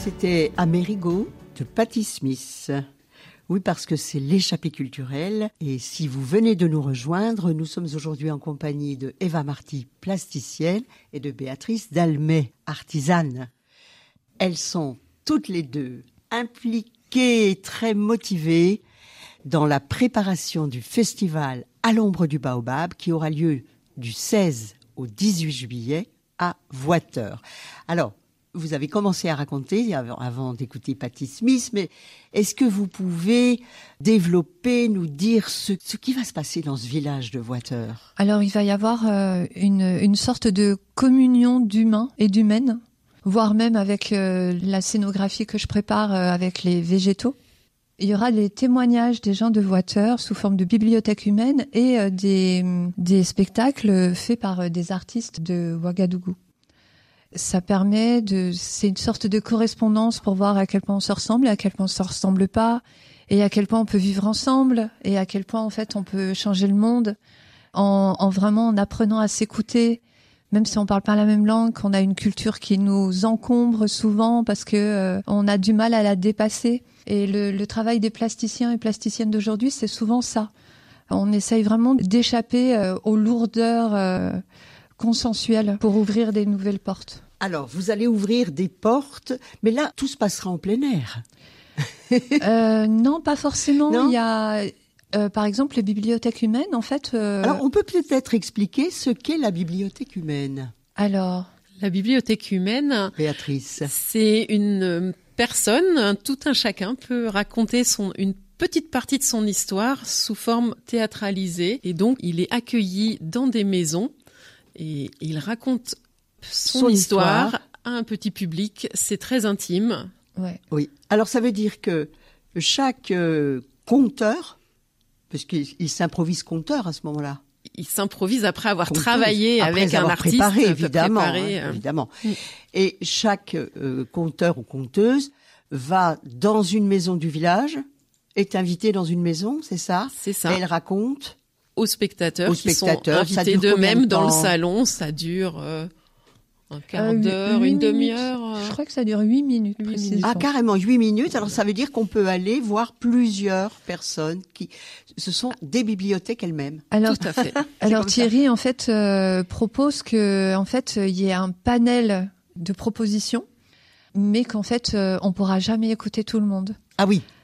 C'était Amerigo de Patti Smith. Oui, parce que c'est l'échappée culturelle. Et si vous venez de nous rejoindre, nous sommes aujourd'hui en compagnie de Eva Marty, plasticienne, et de Béatrice Dalmet, artisane. Elles sont toutes les deux impliquées et très motivées dans la préparation du festival À l'ombre du Baobab qui aura lieu du 16 au 18 juillet à Voiteur. Alors, vous avez commencé à raconter avant d'écouter Patti Smith, mais est-ce que vous pouvez développer, nous dire ce qui va se passer dans ce village de Voiteur ? Alors, il va y avoir une sorte de communion d'humains et d'humaines, voire même avec la scénographie que je prépare avec les végétaux. Il y aura des témoignages des gens de Voiteur sous forme de bibliothèque humaine et des spectacles faits par des artistes de Ouagadougou. Ça permet c'est une sorte de correspondance pour voir à quel point on se ressemble et à quel point on se ressemble pas, et à quel point on peut vivre ensemble, et à quel point en fait on peut changer le monde en vraiment en apprenant à s'écouter, même si on parle pas la même langue, qu'on a une culture qui nous encombre souvent parce que on a du mal à la dépasser. Et le travail des plasticiens et plasticiennes d'aujourd'hui, c'est souvent ça. On essaye vraiment d'échapper aux lourdeurs consensuelles pour ouvrir des nouvelles portes. Alors, vous allez ouvrir des portes, mais là, tout se passera en plein air. Non, pas forcément. Non, il y a, par exemple, les bibliothèques humaines, en fait. Alors, on peut peut-être expliquer ce qu'est la bibliothèque humaine. Alors, la bibliothèque humaine, Béatrice, c'est une personne, tout un chacun peut raconter une petite partie de son histoire sous forme théâtralisée. Et donc, il est accueilli dans des maisons et il raconte son histoire à un petit public. C'est très intime. ouais. oui. Alors, ça veut dire que chaque conteur, parce qu'il s'improvise conteur à ce moment-là. Il s'improvise après avoir Conteuse, travaillé après avec un avoir artiste. préparé, évidemment. Préparé, évidemment. Et chaque conteur ou conteuse va dans une maison du village, est invité dans une maison, c'est ça ? C'est ça. Et elle raconte aux spectateurs qui sont ça invités dure combien d'eux-mêmes de dans le temps ? salon. Ça dure un quart d'heure, 8 une minutes. demi-heure. Je crois que ça dure 8 minutes. 8 précisément. minutes. Ah, carrément, 8 minutes. Alors, ça veut dire qu'on peut aller voir plusieurs personnes ce sont des bibliothèques elles-mêmes. Alors, Tout à fait. alors comme ça. Thierry, en fait, propose que, en fait, il y ait un panel de propositions, mais qu'en fait, on pourra jamais écouter tout le monde. Ah oui.